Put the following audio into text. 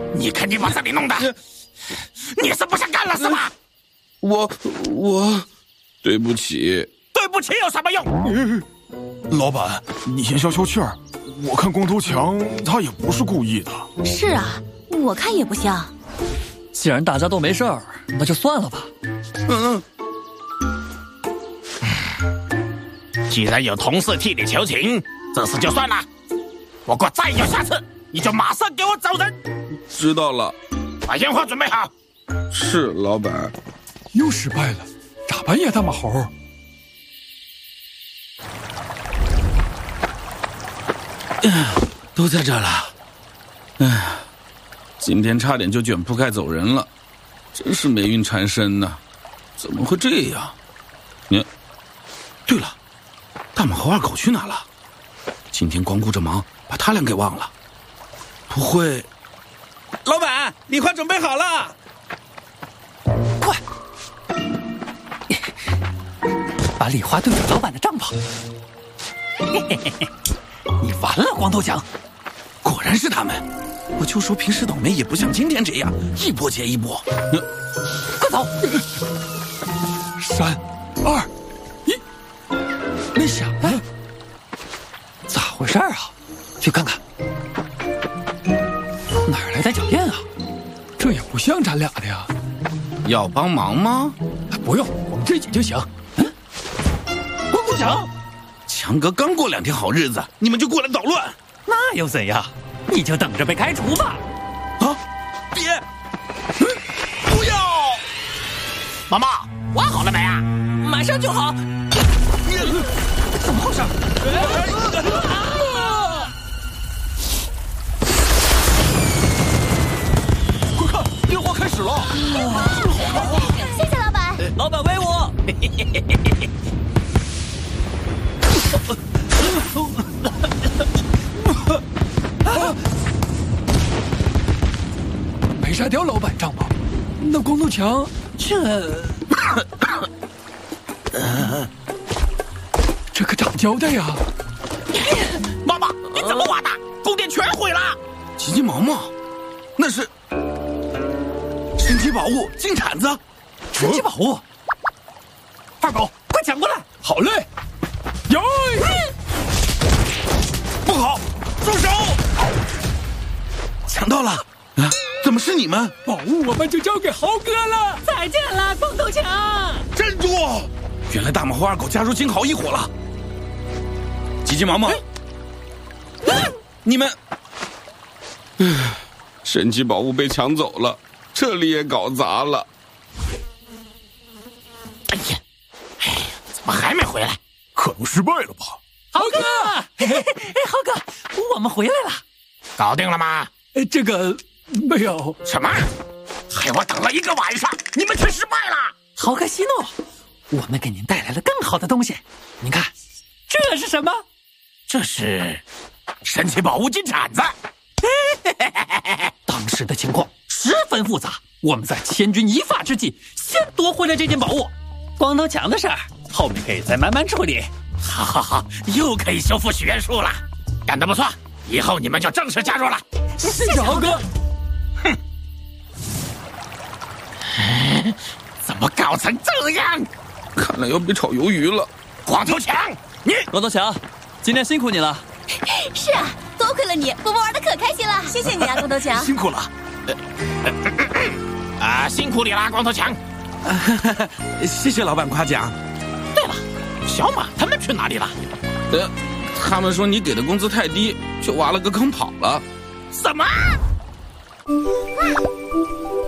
你看你把这里弄的，你是不想干了是吧？ 我，对不起。 对不起有什么用？ 老板，你先消消气儿。我看光头强他也不是故意的。 是啊，我看也不像。 既然大家都没事儿，那就算了吧。 既然有同事替你求情，这事就算了。不过再有下次，你就马上给我走人。 知道了。 把烟花准备好。 是，老板。 又失败了，咋办呀，大马猴？ 都在这了。今天差点就卷铺盖走人了，真是霉运缠身呐！怎么会这样？对了，大马猴二狗去哪了？今天光顾着忙，把他俩给忘了。不会？ 老板，礼花准备好了， 快！把礼花对准老板的帐篷。你完了，光头强！ 果然是他们。我就说平时倒霉也不像今天这样一波接一波。 快走 ！3、2、1，没响了， 咋回事啊？去看看。哪儿来的脚印啊？ 这也不像咱俩的呀。 要帮忙吗？ 不用，我们自己就行。 光头强， 强哥刚过2天好日子，你们就过来捣乱？ 那又怎样？你就等着被开除吧！ 啊！别！不要！ 毛毛，挖好了没啊？ 马上就好。怎么回事？ 快看，烟花开始了！ 谢谢老板。 老板威武！ 没杀掉老板帐篷，那光头强这可咋交代呀？ 毛毛，你怎么挖的？宫殿全毁了！ 急急忙忙，那是神奇宝物金铲子。 神奇宝物，二狗，快抢过来！ 好嘞，哟！ 不好，住手！抢到了！啊，怎么是你们？ 宝物我们就交给豪哥了。 再见了，光头强！ 站住！原来大马猴二狗加入金豪一伙了。急急忙忙，你们，神奇宝物被抢走了，这里也搞砸了。 哎呀，怎么还没回来？ 可能失败了吧？ 豪哥，豪哥，我们回来了。 搞定了吗？ 这个没有。 什么？害我等了1个晚上，你们却失败了！ 豪哥息怒，我们给您带来了更好的东西。您看，这是什么？ 这是神奇宝物金铲子。 当时的情况十分复杂，我们在千钧一发之际先夺回了这件宝物。光头强的事儿，后面可以再慢慢处理。 好，又可以修复许愿树了，干得不错！以后你们就正式加入了。 谢谢豪哥。 哼，怎么搞成这样？ 看来要被炒鱿鱼了。 光头强，你光头强，今天辛苦你了。 是啊，多亏了你，波波玩的可开心了。谢谢你啊，光头强。 辛苦了。 辛苦你了，光头强。 谢谢老板夸奖。 对了，小马他们去哪里了？ 他们说你给的工资太低，就挖了个坑跑了。 什么？